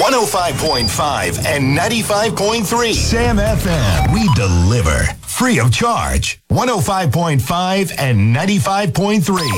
105.5 and 95.3. Sam FM. We deliver free of charge. 105.5 and 95.3.